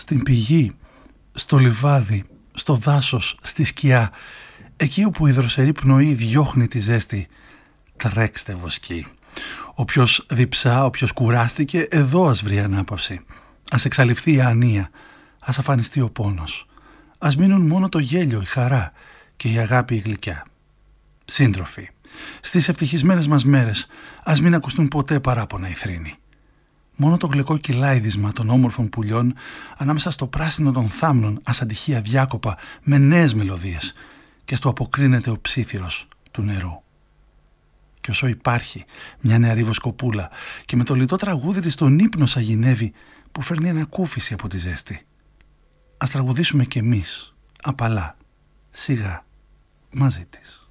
στην πηγή, στο λιβάδι, στο δάσος, στη σκιά, εκεί όπου η δροσερή πνοή διώχνει τη ζέστη, τρέξτε βοσκοί. Όποιος διψά, όποιος κουράστηκε, εδώ ας βρει ανάπαυση. Ας εξαλειφθεί η ανία, ας αφανιστεί ο πόνος. Ας μείνουν μόνο το γέλιο, η χαρά και η αγάπη η γλυκιά. Σύντροφοι, στις ευτυχισμένες μας μέρες ας μην ακουστούν ποτέ παράπονα ή θρήνη. Μόνο το γλυκό κυλάιδισμα των όμορφων πουλιών ανάμεσα στο πράσινο των θάμνων ας αντυχεί αδιάκοπα με νέες μελωδίες και στο αποκρίνεται ο ψήθυρος του νερού. Και όσο υπάρχει μια νεαρή βοσκοπούλα και με το λιτό τραγούδι της τον ύπνο σαγηνεύει που φέρνει ανακούφιση από τη ζέστη, ας τραγουδήσουμε κι εμείς απαλά, σιγά, μαζί της.